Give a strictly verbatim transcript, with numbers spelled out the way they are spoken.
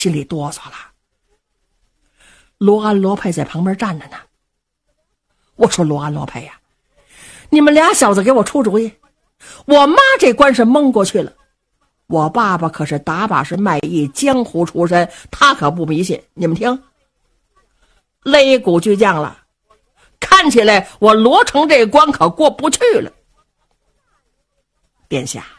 心里哆嗦了。罗安罗佩在旁边站着呢。我说罗安罗佩呀、啊，你们俩小子给我出主意，我妈这关是蒙过去了。我爸爸可是打把式卖艺江湖出身，他可不迷信。你们听，擂鼓巨将了，看起来我罗成这关可过不去了。殿下，